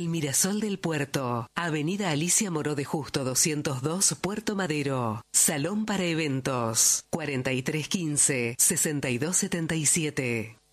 El Mirasol del Puerto, Avenida Alicia Moró de Justo 202, Puerto Madero. Salón para eventos, 4315-6277.